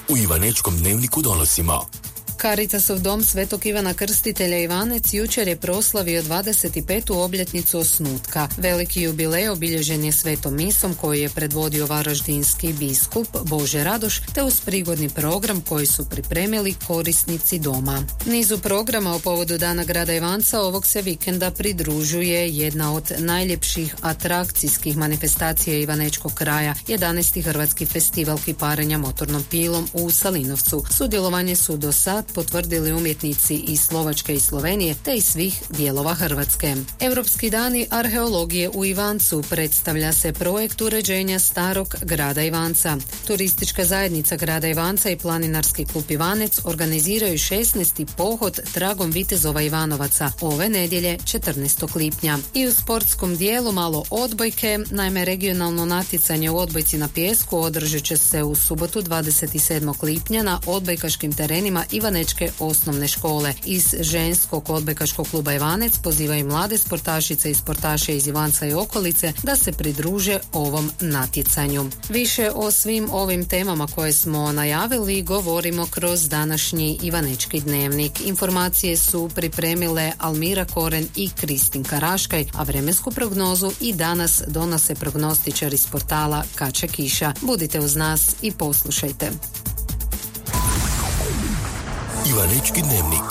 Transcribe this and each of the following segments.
U Ivanečkom dnevniku donosimo: Caritasov dom Svetog Ivana Krstitelja Ivanec jučer je proslavio 25. obljetnicu osnutka. Veliki jubilej obilježen je svetom misom koju je predvodio varaždinski biskup Bože Radoš, te uz prigodni program koji su pripremili korisnici doma. Nizu programa o povodu Dana grada Ivanca ovog se vikenda pridružuje jedna od najljepših atrakcijskih manifestacija Ivanečkog kraja, 11. Hrvatski festival kiparenja motornom pilom u Salinovcu. Sudjelovanje su do sad potvrdili umjetnici iz Slovačke i Slovenije te iz svih dijelova Hrvatske. Europski dani arheologije u Ivancu predstavlja se projekt uređenja starog grada Ivanca. Turistička zajednica grada Ivanca i Planinarski klub Ivanec organiziraju 16. pohod tragom vitezova Ivanovaca ove nedjelje 14. lipnja. I u sportskom dijelu malo odbojke, naime regionalno natjecanje u odbojci na pijesku održat će se u subotu 27. lipnja na odbojkaškim terenima Ivanečke osnovne škole. Iz ženskog odbojkaškog kluba Ivanec pozivaju mlade sportašice i sportaše iz Ivanca i okolice da se pridruže ovom natjecanju. Više o svim ovim temama koje smo najavili govorimo kroz današnji Ivanečki dnevnik. Informacije su pripremile Almira Koren i Kristin Karaškaj, a vremensku prognozu i danas donose prognostičari iz portala Kače kiša. Budite uz nas i poslušajte. Ivanečki dnevnik.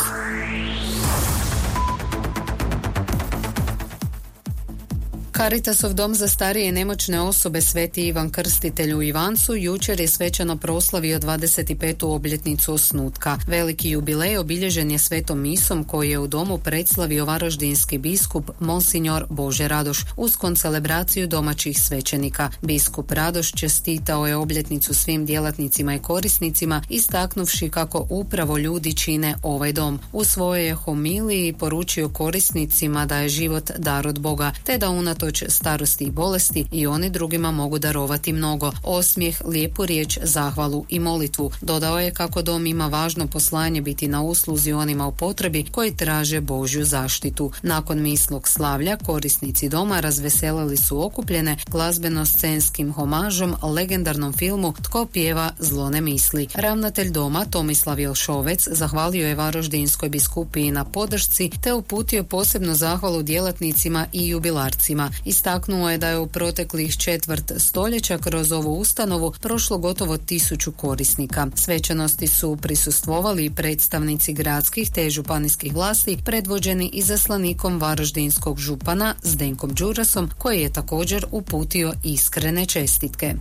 Caritasov dom za starije i nemoćne osobe Sveti Ivan Krstitelj u Ivancu jučer je svečano proslavio 25. obljetnicu osnutka. Veliki jubilej obilježen je svetom misom koju je u domu predslavio varaždinski biskup Monsignor Bože Radoš uz koncelebraciju domaćih svećenika. Biskup Radoš čestitao je obljetnicu svim djelatnicima i korisnicima, istaknuvši kako upravo ljudi čine ovaj dom. U svojoj je homiliji poručio korisnicima da je život dar od Boga, te da unatoč starosti i bolesti i oni drugima mogu darovati mnogo: osmijeh, lijepu riječ, zahvalu i molitvu. Dodao je kako dom ima važno poslanje biti na usluzi onima u potrebi koji traže Božju zaštitu. Nakon mislog slavlja korisnici doma razveselili su okupljene glazbeno-scenskim homažom legendarnom filmu Tko pjeva zlo ne misli. Ravnatelj doma Tomislav Jelšovec zahvalio je Varaždinskoj biskupiji na podršci te uputio posebno zahvalu djelatnicima i jubilarcima. Istaknuo je da je u proteklih četvrt stoljeća kroz ovu ustanovu prošlo gotovo 1000 korisnika. Svečanosti su prisustvovali predstavnici gradskih te županijskih vlasti predvođeni izaslanikom varaždinskog župana Zdenkom Đurasom, koji je također uputio iskrene čestitke.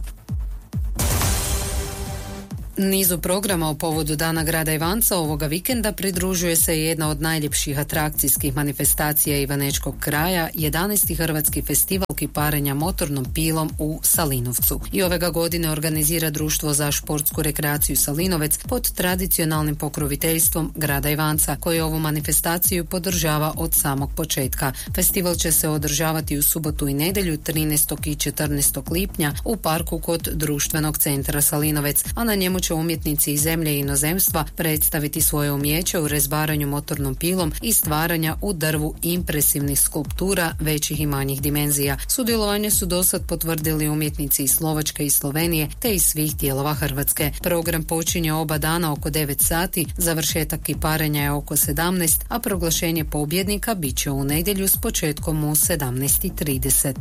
Nizu programa o povodu Dana grada Ivanca ovoga vikenda pridružuje se jedna od najljepših atrakcijskih manifestacija Ivanečkog kraja, 11. Hrvatski festival kiparenja motornom pilom u Salinovcu. I ove ga godine organizira Društvo za športsku rekreaciju Salinovec pod tradicionalnim pokroviteljstvom grada Ivanca, koji ovu manifestaciju podržava od samog početka. Festival će se održavati u subotu i nedjelju 13. i 14. lipnja u parku kod Društvenog centra Salinovec, a na njemu će umjetnici iz zemlje i inozemstva predstaviti svoje umijeće u rezbaranju motornom pilom i stvaranja u drvu impresivnih skulptura većih i manjih dimenzija. Sudjelovanje su dosad potvrdili umjetnici iz Slovačke i Slovenije te iz svih dijelova Hrvatske. Program počinje oba dana oko 9 sati, završetak kiparenja je oko 17, a proglašenje pobjednika bit će u nedjelju s početkom u 17:30.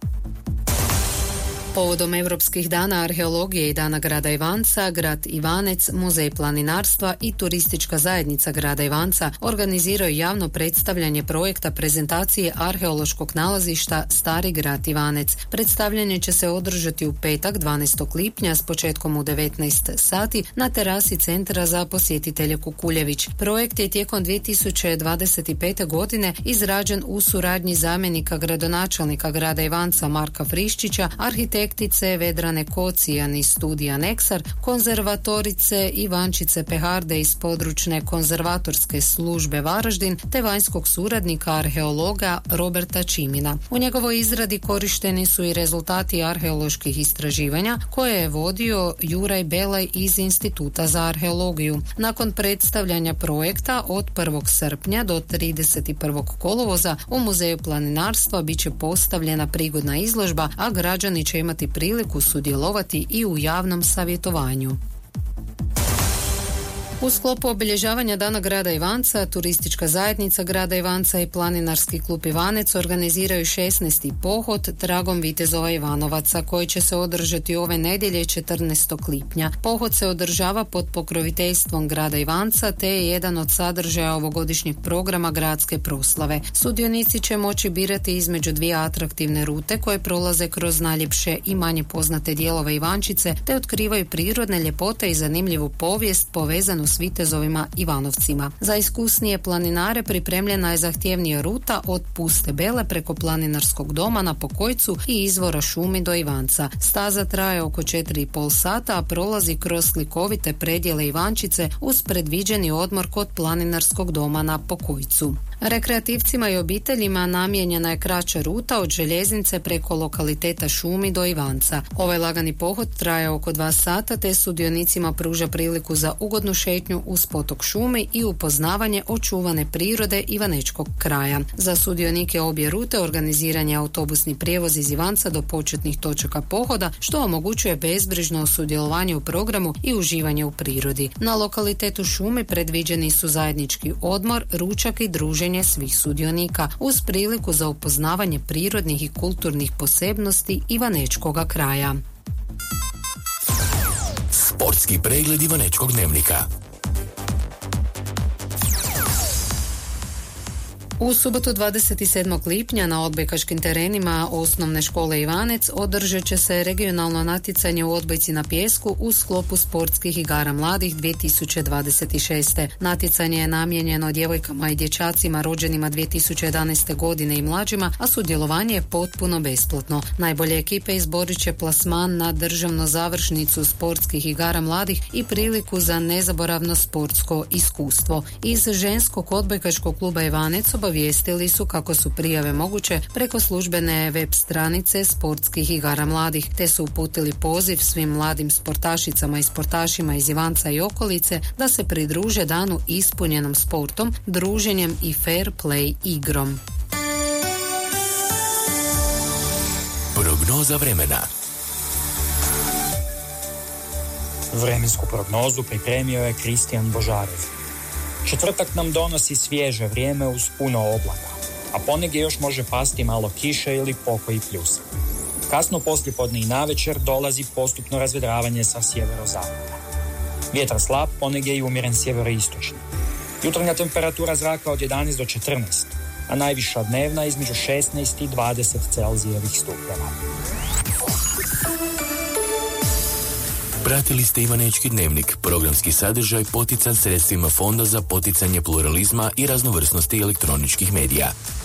Povodom Europskih dana arheologije i Dana grada Ivanca, grad Ivanec, Muzej planinarstva i Turistička zajednica grada Ivanca organiziraju javno predstavljanje projekta prezentacije arheološkog nalazišta Stari grad Ivanec. Predstavljanje će se održati u petak 12. lipnja s početkom u 19 sati na terasi Centra za posjetitelje Kukuljević. Projekt je tijekom 2025. godine izrađen u suradnji zamjenika gradonačelnika grada Ivanca Marka Friščića, arhitektice Vedrane Kocijan iz studija Neksar, konzervatorice Ivančice Peharde iz područne konzervatorske službe Varaždin te vanjskog suradnika arheologa Roberta Čimina. U njegovoj izradi korišteni su i rezultati arheoloških istraživanja koje je vodio Juraj Belaj iz Instituta za arheologiju. Nakon predstavljanja projekta od 1. srpnja do 31. kolovoza u Muzeju planinarstva bit će postavljena prigodna izložba, a građani će imati priliku sudjelovati i u javnom savjetovanju. U sklopu obilježavanja Dana grada Ivanca, turistička zajednica grada Ivanca i planinarski klub Ivanec organiziraju 16. pohod tragom vitezova Ivanovaca koji će se održati ove nedjelje 14. lipnja. Pohod se održava pod pokroviteljstvom grada Ivanca te je jedan od sadržaja ovogodišnjeg programa gradske proslave. Sudionici će moći birati između dvije atraktivne rute koje prolaze kroz najljepše i manje poznate dijelove Ivančice te otkrivaju prirodne ljepote i zanimljivu povijest povezanu s vitezovima Ivanovcima. Za iskusnije planinare pripremljena je zahtjevnija ruta od Puste Bele preko planinarskog doma na Pokojcu i izvora Šumi do Ivanca. Staza traje oko 4,5 sata, a prolazi kroz slikovite predjele Ivančice uz predviđeni odmor kod planinarskog doma na Pokojcu. Rekreativcima i obiteljima namijenjena je kraća ruta od Željeznice preko lokaliteta Šumi do Ivanca. Ovaj lagani pohod traje oko 2 sata te sudionicima pruža priliku za ugodnu šetnju uz potok Šumi i upoznavanje očuvane prirode ivanečkog kraja. Za sudionike obje rute organiziran je autobusni prijevoz iz Ivanca do početnih točaka pohoda, što omogućuje bezbrižno sudjelovanje u programu i uživanje u prirodi. Na lokalitetu Šumi predviđeni su zajednički odmor, ručak i druženje svih sudionika uz priliku za upoznavanje prirodnih i kulturnih posebnosti ivanečkoga kraja. Sportski pregled Ivanečkog dnevnika. U subotu 27. lipnja na odbojkaškim terenima osnovne škole Ivanec održat će se regionalno natjecanje u odbojci na pijesku u sklopu sportskih igara mladih 2026. Natjecanje je namijenjeno djevojkama i dječacima rođenima 2011. godine i mlađima, a sudjelovanje je potpuno besplatno. Najbolje ekipe izborit će plasman na državnu završnicu sportskih igara mladih i priliku za nezaboravno sportsko iskustvo. Iz ženskog odbojkaškog kluba Ivanec obavijestili su kako su prijave moguće preko službene web stranice sportskih igara mladih, te su uputili poziv svim mladim sportašicama i sportašima iz Ivanca i okolice da se pridruže danu ispunjenom sportom, druženjem i fair play igrom. Prognoza vremena. Vremensku prognozu pripremio je Kristijan Božarev. Četvrtak nam donosi svježe vrijeme uz puno oblaka, a ponegdje još može pasti malo kiše ili pokoji pljusak. Kasno poslijepodne i navečer dolazi postupno razvedravanje sa sjeverozapada. Vjetar slab, ponegdje i umjeren sjeveroistočni. Jutarnja temperatura zraka od 11 do 14, a najviša dnevna između 16 i 20 Celzijevih stupnjeva. Pratili ste Ivanečki dnevnik, programski sadržaj potican sredstvima Fonda za poticanje pluralizma i raznovrsnosti elektroničkih medija.